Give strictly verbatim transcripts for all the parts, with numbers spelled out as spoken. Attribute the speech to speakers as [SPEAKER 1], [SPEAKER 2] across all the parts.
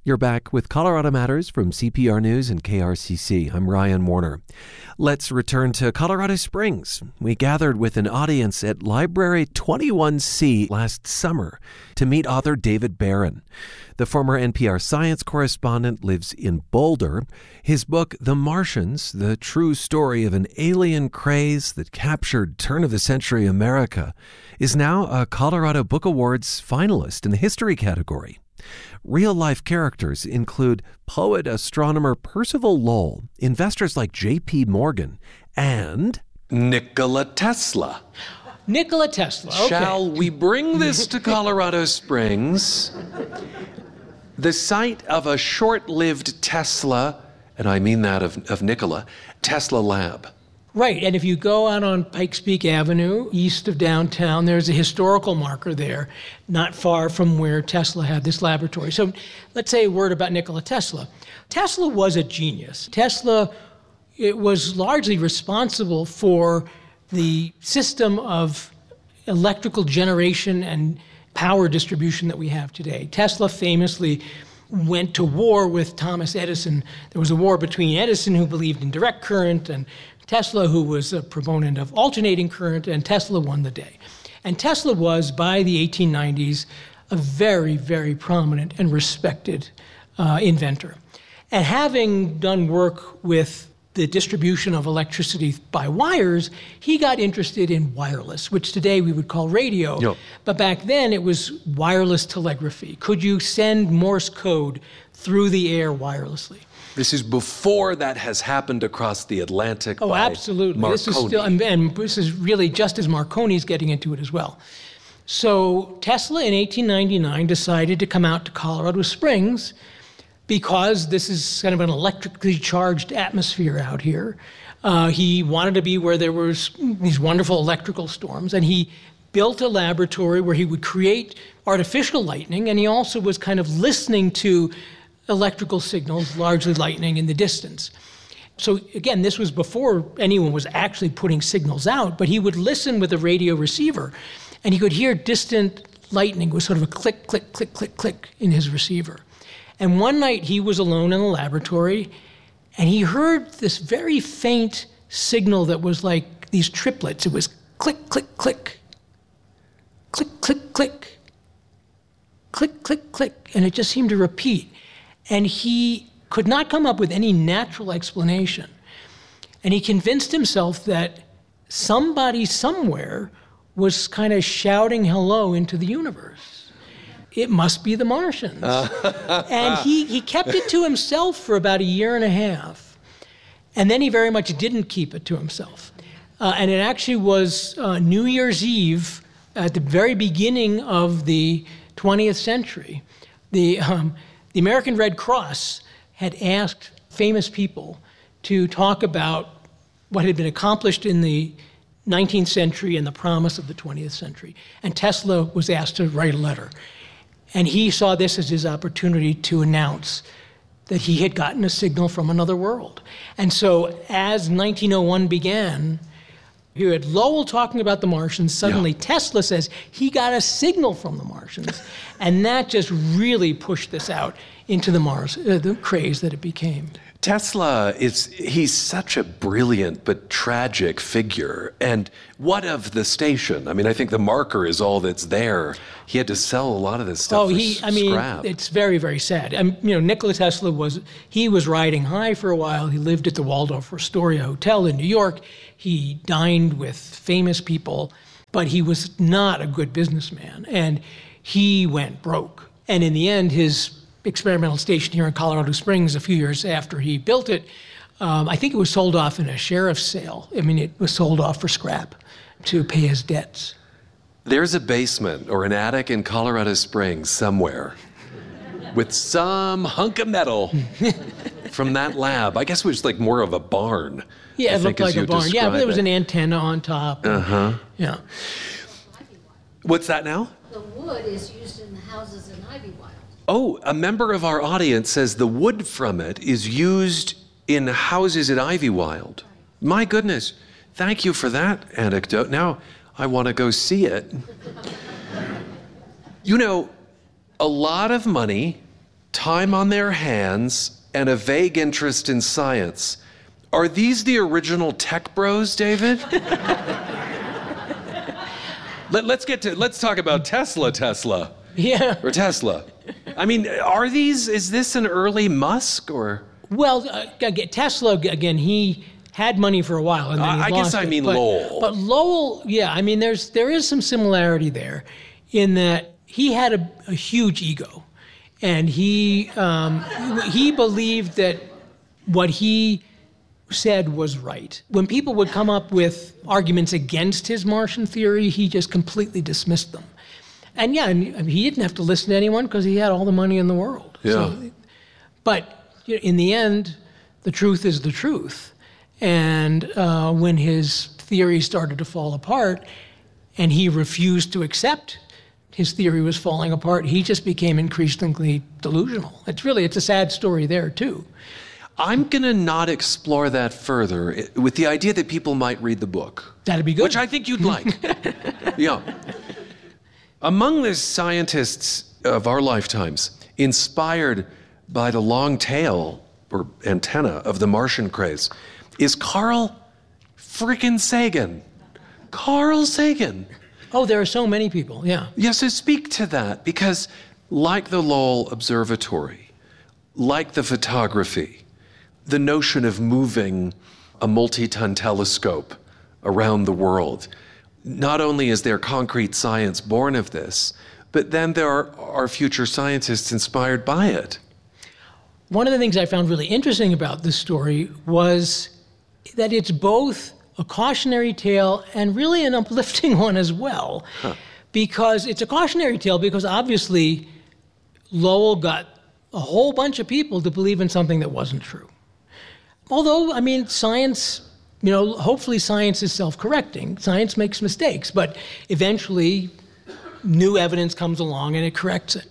[SPEAKER 1] You're back with Colorado Matters from C P R News and K R C C. I'm Ryan Warner. Let's return to Colorado Springs. We gathered with an audience at Library twenty-one C last summer to meet author David Baron. The former N P R science correspondent lives in Boulder. His book, The Martians, the true story of an alien craze that captured turn-of-the-century America, is now a Colorado Book Awards finalist in the history category. Real-life characters include poet-astronomer Percival Lowell, investors like J P Morgan, and
[SPEAKER 2] Nikola Tesla.
[SPEAKER 3] Nikola Tesla, okay.
[SPEAKER 2] Shall we bring this to Colorado Springs? The site of a short-lived Tesla, and I mean that of, of Nikola, Tesla Lab.
[SPEAKER 3] Right, and if you go out on Pikes Peak Avenue, east of downtown, there's a historical marker there, not far from where Tesla had this laboratory. So let's say a word about Nikola Tesla. Tesla was a genius. Tesla it was largely responsible for the system of electrical generation and power distribution that we have today. Tesla famously went to war with Thomas Edison. There was a war between Edison, who believed in direct current, and Tesla, who was a proponent of alternating current, and Tesla won the day. And Tesla was, by the eighteen nineties, a very, very prominent and respected uh, inventor. And having done work with the distribution of electricity by wires, he got interested in wireless, which today we would call radio.
[SPEAKER 2] Yep.
[SPEAKER 3] But back then it was wireless telegraphy. Could you send Morse code through the air wirelessly?
[SPEAKER 2] This is before that has happened across the Atlantic.
[SPEAKER 3] Oh,
[SPEAKER 2] by
[SPEAKER 3] absolutely.
[SPEAKER 2] Marconi.
[SPEAKER 3] This is still, and, and this is really just as Marconi's getting into it as well. So Tesla in eighteen ninety-nine decided to come out to Colorado Springs because this is kind of an electrically charged atmosphere out here. Uh, he wanted to be where there was these wonderful electrical storms, and he built a laboratory where he would create artificial lightning, and he also was kind of listening to electrical signals, largely lightning in the distance. So again, this was before anyone was actually putting signals out, but he would listen with a radio receiver, and he could hear distant lightning with sort of a click, click, click, click, click in his receiver. And one night he was alone in the laboratory, and he heard this very faint signal that was like these triplets. It was click, click, click, click, click, click, click, click, click, and it just seemed to repeat. And he could not come up with any natural explanation. And he convinced himself that somebody somewhere was kind of shouting hello into the universe. It must be the Martians. And he, he kept it to himself for about a year and a half. And then he very much didn't keep it to himself. Uh, and it actually was uh, New Year's Eve at the very beginning of the twentieth century. The... Um, The American Red Cross had asked famous people to talk about what had been accomplished in the nineteenth century and the promise of the twentieth century. And Tesla was asked to write a letter. And he saw this as his opportunity to announce that he had gotten a signal from another world. And so as nineteen oh one began, you had Lowell talking about the Martians. Suddenly yeah. Tesla says he got a signal from the Martians. And that just really pushed this out into the Mars, uh, the craze that it became.
[SPEAKER 2] Tesla is, he's such a brilliant but tragic figure. And what of the station? I mean, I think the marker is all that's there. He had to sell a lot of this stuff
[SPEAKER 3] oh,
[SPEAKER 2] for
[SPEAKER 3] he, I mean,
[SPEAKER 2] scrap.
[SPEAKER 3] It's very, very sad. Um, you know, Nikola Tesla was, he was riding high for a while. He lived at the Waldorf Astoria Hotel in New York. He dined with famous people, but he was not a good businessman. And he went broke. And in the end, his experimental station here in Colorado Springs, a few years after he built it, um, I think it was sold off in a sheriff's sale. I mean, it was sold off for scrap to pay his debts.
[SPEAKER 2] There's a basement or an attic in Colorado Springs somewhere with some hunk of metal from that lab. I guess it was like more of a barn.
[SPEAKER 3] Yeah,
[SPEAKER 2] I
[SPEAKER 3] it looked like a barn. Yeah, but there was
[SPEAKER 2] it.
[SPEAKER 3] an antenna on top. And,
[SPEAKER 2] uh-huh.
[SPEAKER 3] Yeah.
[SPEAKER 2] What's that now?
[SPEAKER 4] The wood is used in the houses in Ivywild.
[SPEAKER 2] Oh, a member of our audience says the wood from it is used in houses at Ivywild. My goodness. Thank you for that anecdote. Now I want to go see it. You know, a lot of money time on their hands, and a vague interest in science. Are these the original tech bros, David? Let, let's get to, let's talk about Tesla, Tesla.
[SPEAKER 3] Yeah.
[SPEAKER 2] Or Tesla. I mean, are these, is this an early Musk or?
[SPEAKER 3] Well, uh, again, Tesla, again, he had money for a while. And then he
[SPEAKER 2] I
[SPEAKER 3] lost
[SPEAKER 2] guess I
[SPEAKER 3] it.
[SPEAKER 2] mean
[SPEAKER 3] but,
[SPEAKER 2] Lowell.
[SPEAKER 3] But Lowell, yeah, I mean, there's there is some similarity there in that he had a, a huge ego. And he um, he believed that what he said was right. When people would come up with arguments against his Martian theory, he just completely dismissed them. And yeah, and, I mean, he didn't have to listen to anyone because he had all the money in the world.
[SPEAKER 2] Yeah.
[SPEAKER 3] So, but you know, in the end, the truth is the truth. And uh, when his theory started to fall apart and he refused to accept his theory was falling apart, he just became increasingly delusional. It's really, it's a sad story there too.
[SPEAKER 2] I'm going to not explore that further with the idea that people might read the book.
[SPEAKER 3] That'd be good.
[SPEAKER 2] Which I think you'd like. Yeah. Among the scientists of our lifetimes, inspired by the long tail or antenna of the Martian craze, is Carl freaking Sagan. Carl Sagan.
[SPEAKER 3] Oh, there are so many people, yeah.
[SPEAKER 2] Yeah, so speak to that, because like the Lowell Observatory, like the photography, the notion of moving a multi-ton telescope around the world, not only is there concrete science born of this, but then there are, are future scientists inspired by it.
[SPEAKER 3] One of the things I found really interesting about this story was that it's both a cautionary tale and really an uplifting one as well. Huh. Because it's a cautionary tale because obviously Lowell got a whole bunch of people to believe in something that wasn't true. Although, I mean, science, you know, hopefully science is self-correcting. Science makes mistakes, but eventually new evidence comes along and it corrects it.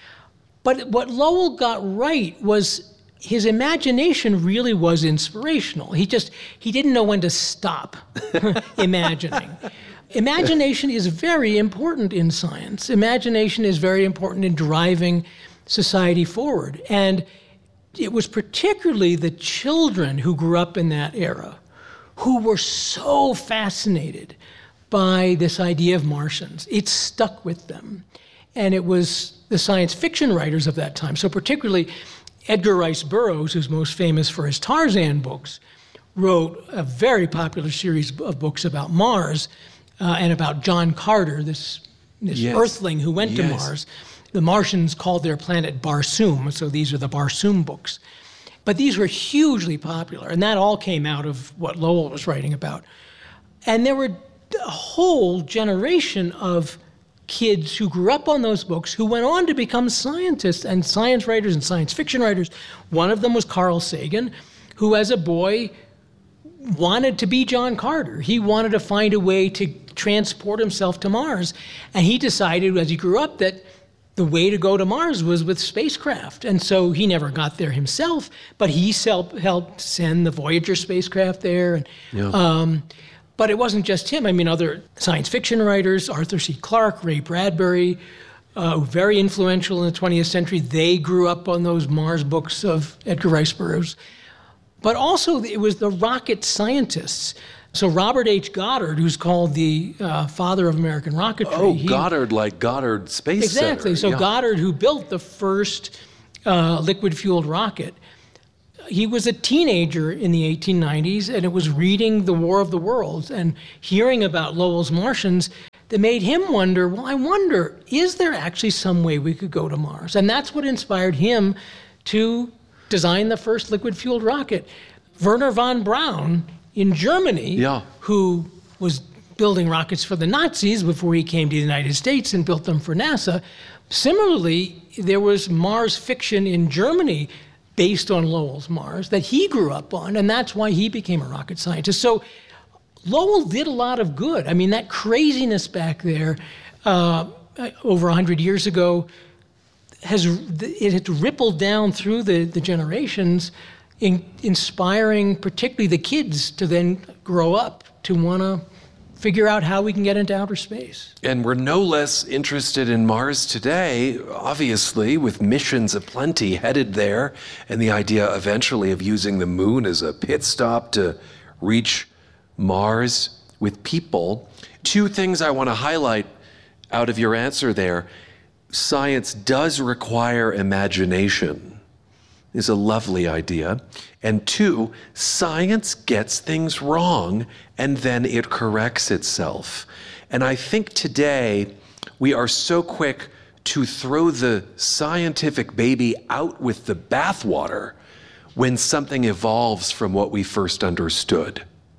[SPEAKER 3] But what Lowell got right was his imagination really was inspirational. He just, he didn't know when to stop imagining. Imagination is very important in science. Imagination is very important in driving society forward. And it was particularly the children who grew up in that era who were so fascinated by this idea of Martians. It stuck with them. And it was the science fiction writers of that time. So particularly Edgar Rice Burroughs, who's most famous for his Tarzan books, wrote a very popular series of books about Mars uh, and about John Carter, this, this
[SPEAKER 2] yes.
[SPEAKER 3] earthling who went
[SPEAKER 2] yes.
[SPEAKER 3] to Mars. The Martians called their planet Barsoom, so these are the Barsoom books. But these were hugely popular, and that all came out of what Lowell was writing about. And there were a whole generation of kids who grew up on those books who went on to become scientists and science writers and science fiction writers. One of them was Carl Sagan, who as a boy wanted to be John Carter. He wanted to find a way to transport himself to Mars. And he decided as he grew up that the way to go to Mars was with spacecraft. And so he never got there himself, but he helped send the Voyager spacecraft there. And,
[SPEAKER 2] yeah.
[SPEAKER 3] um, But it wasn't just him. I mean, other science fiction writers, Arthur C. Clarke, Ray Bradbury, uh, very influential in the twentieth century. They grew up on those Mars books of Edgar Rice Burroughs. But also it was the rocket scientists. So Robert H. Goddard, who's called the uh, father of American rocketry.
[SPEAKER 2] Oh,
[SPEAKER 3] he,
[SPEAKER 2] Goddard, like Goddard Space
[SPEAKER 3] exactly.
[SPEAKER 2] Center.
[SPEAKER 3] So
[SPEAKER 2] yeah.
[SPEAKER 3] Goddard, who built the first uh, liquid-fueled rocket, he was a teenager in the eighteen nineties, and it was reading The War of the Worlds and hearing about Lowell's Martians that made him wonder, well, I wonder, is there actually some way we could go to Mars? And that's what inspired him to design the first liquid-fueled rocket. Wernher von Braun in Germany,
[SPEAKER 2] yeah.
[SPEAKER 3] who was building rockets for the Nazis before he came to the United States and built them for NASA. Similarly, there was Mars fiction in Germany based on Lowell's Mars that he grew up on, and that's why he became a rocket scientist. So Lowell did a lot of good. I mean, that craziness back there uh, over one hundred years ago, has it had rippled down through the, the generations, in, inspiring particularly the kids to then grow up to want to figure out how we can get into outer space.
[SPEAKER 2] And we're no less interested in Mars today, obviously, with missions aplenty headed there, and the idea eventually of using the moon as a pit stop to reach Mars with people. Two things I want to highlight out of your answer there. Science does require imagination, is a lovely idea. And two, science gets things wrong and then it corrects itself. And I think today we are so quick to throw the scientific baby out with the bathwater when something evolves from what we first understood.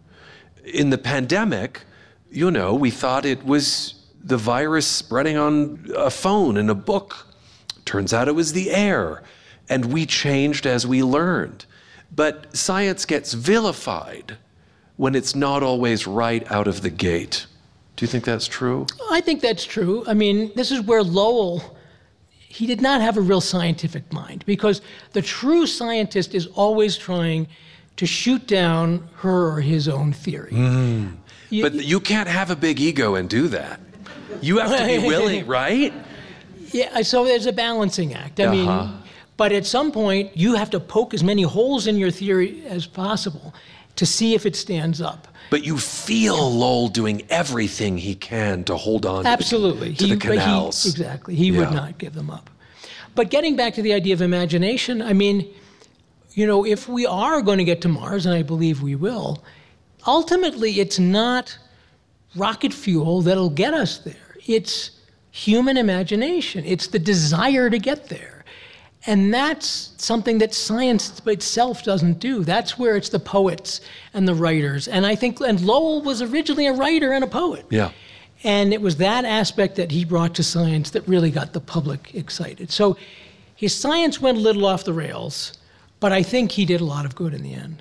[SPEAKER 2] In the pandemic, you know, we thought it was the virus spreading on a phone and a book. Turns out it was the air. And we changed as we learned. But science gets vilified when it's not always right out of the gate. Do you think that's true?
[SPEAKER 3] I think that's true. I mean, this is where Lowell, he did not have a real scientific mind, because the true scientist is always trying to shoot down her or his own theory.
[SPEAKER 2] Mm. You, but you can't have a big ego and do that. You have to be willing, right?
[SPEAKER 3] Yeah, so there's a balancing act. I
[SPEAKER 2] uh-huh.
[SPEAKER 3] mean, but at some point, you have to poke as many holes in your theory as possible to see if it stands up.
[SPEAKER 2] But you feel Lowell doing everything he can to hold on
[SPEAKER 3] Absolutely.
[SPEAKER 2] to the, to
[SPEAKER 3] he,
[SPEAKER 2] the canals.
[SPEAKER 3] He, exactly. He
[SPEAKER 2] yeah.
[SPEAKER 3] would not give them up. But getting back to the idea of imagination, I mean, you know, if we are going to get to Mars, and I believe we will, ultimately it's not rocket fuel that'll get us there. It's human imagination. It's the desire to get there. And that's something that science itself doesn't do. That's where it's the poets and the writers. And I think, and Lowell was originally a writer and a poet.
[SPEAKER 2] Yeah.
[SPEAKER 3] And it was that aspect that he brought to science that really got the public excited. So his science went a little off the rails, but I think he did a lot of good in the end.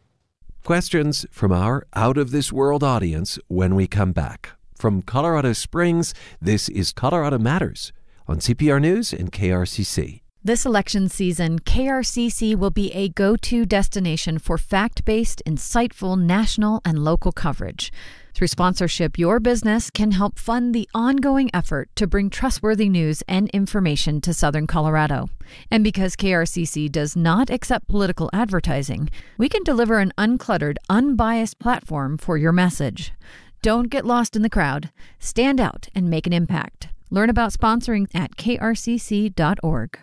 [SPEAKER 1] Questions from our out-of-this-world audience when we come back. From Colorado Springs, this is Colorado Matters on C P R News and K R C C.
[SPEAKER 5] This election season, K R C C will be a go-to destination for fact-based, insightful national and local coverage. Through sponsorship, your business can help fund the ongoing effort to bring trustworthy news and information to Southern Colorado. And because K R C C does not accept political advertising, we can deliver an uncluttered, unbiased platform for your message. Don't get lost in the crowd. Stand out and make an impact. Learn about sponsoring at k r c c dot org.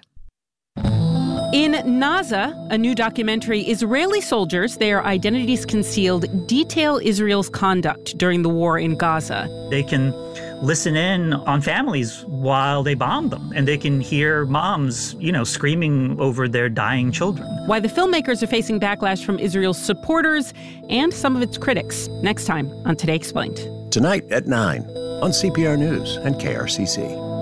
[SPEAKER 6] In Naza, a new documentary, Israeli soldiers, their identities concealed, detail Israel's conduct during the war in Gaza.
[SPEAKER 7] They can listen in on families while they bomb them, and they can hear moms, you know, screaming over their dying children.
[SPEAKER 6] Why the filmmakers are facing backlash from Israel's supporters and some of its critics. Next time on Today Explained.
[SPEAKER 8] Tonight at nine on C P R News and K R C C.